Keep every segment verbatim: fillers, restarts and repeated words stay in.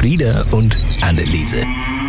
Frieda und Anneliese.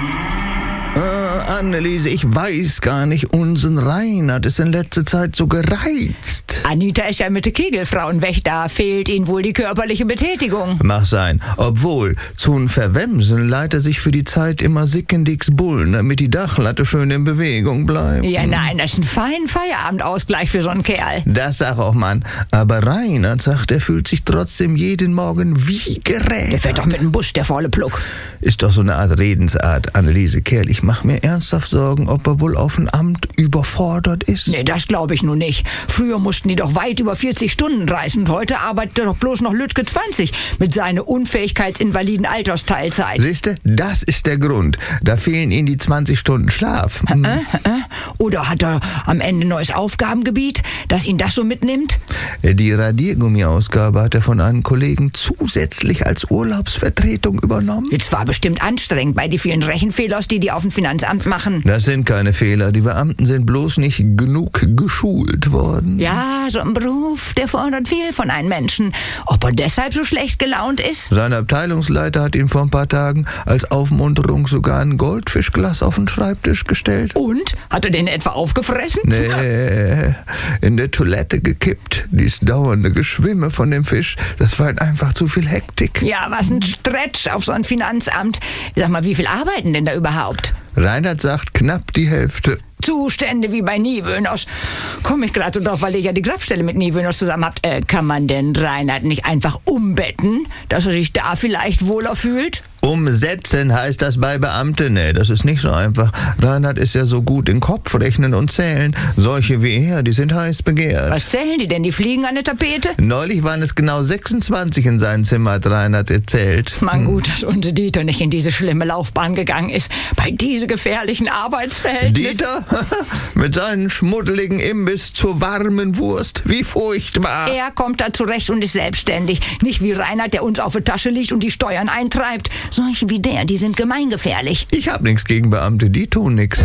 Äh, Anneliese, ich weiß gar nicht, unseren Reinhard ist in letzter Zeit so gereizt. Anita ist ja mit der Kegelfrauen weg, da fehlt ihnen wohl die körperliche Betätigung. Mag sein. Obwohl, zum Verwemsen leiht er sich für die Zeit immer Sickendicks Bullen, damit die Dachlatte schön in Bewegung bleibt. Ja, nein, das ist ein feiner Feierabendausgleich für so einen Kerl. Das sag auch Mann. Aber Reinhard sagt, er fühlt sich trotzdem jeden Morgen wie gerädert. Der fährt doch mit dem Busch, der faule Pluck. Ist doch so eine Art Redensart, Anneliese Kerl. Ich mach mir ernsthaft Sorgen, ob er wohl auf dem Amt überfordert ist. Nee, das glaube ich nun nicht. Früher mussten die doch weit über vierzig Stunden reisen und heute arbeitet er doch bloß noch Lütke zwanzig mit seiner unfähigkeitsinvaliden Altersteilzeit. Siehste, das ist der Grund. Da fehlen ihm die zwanzig Stunden Schlaf. Hm. Äh, äh, oder hat er am Ende ein neues Aufgabengebiet, das ihn das so mitnimmt? Die Radiergummi-Ausgabe hat er von einem Kollegen zusätzlich als Urlaubsvertretung übernommen. Jetzt war bestimmt anstrengend bei die vielen Rechenfehlers, die die auf dem Finanzamt machen. Das sind keine Fehler. Die Beamten sind bloß nicht genug geschult worden. Ja, so ein Beruf, der fordert viel von einem Menschen. Ob er deshalb so schlecht gelaunt ist? Sein Abteilungsleiter hat ihm vor ein paar Tagen als Aufmunterung sogar ein Goldfischglas auf den Schreibtisch gestellt. Und? Hat er den etwa aufgefressen? Nee, in der Toilette gekippt. Dies dauernde Geschwimme von dem Fisch, das war einfach zu viel Hektik. Ja, was ein Stretch auf so ein Finanzamt. Sag mal, wie viel arbeiten denn da überhaupt? Reinhard sagt knapp die Hälfte. Zustände wie bei Niewöhners. Komme ich gerade so drauf, weil ihr ja die Grabstelle mit Niewöhners zusammen habt. Äh, kann man denn Reinhard nicht einfach umbetten, dass er sich da vielleicht wohler fühlt? Umsetzen heißt das bei Beamten. Nee, das ist nicht so einfach. Reinhard ist ja so gut in Kopf rechnen und zählen. Solche wie er, die sind heiß begehrt. Was zählen die denn? Die fliegen an der Tapete? Neulich waren es genau sechsundzwanzig in seinem Zimmer, hat Reinhard erzählt. Man gut, dass unser Dieter nicht in diese schlimme Laufbahn gegangen ist. Bei diesen gefährlichen Arbeitsverhältnissen. Dieter? Mit seinem schmuddeligen Imbiss zur warmen Wurst. Wie furchtbar. Er kommt da zurecht und ist selbstständig. Nicht wie Reinhard, der uns auf der Tasche liegt und die Steuern eintreibt. Solche wie der, die sind gemeingefährlich. Ich hab nichts gegen Beamte, die tun nichts.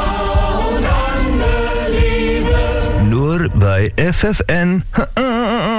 Nur bei F F N.